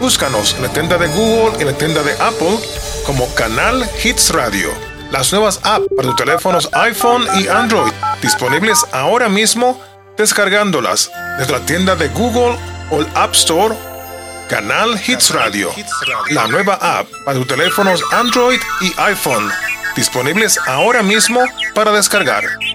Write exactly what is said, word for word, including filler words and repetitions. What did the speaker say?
Búscanos en la tienda de Google y en la tienda de Apple como Canal Hits Radio. Las nuevas apps para tus teléfonos iPhone y Android disponibles ahora mismo descargándolas desde la tienda de Google o el App Store. Canal Hits Radio, la nueva app para tus teléfonos Android y iPhone disponibles ahora mismo para descargar.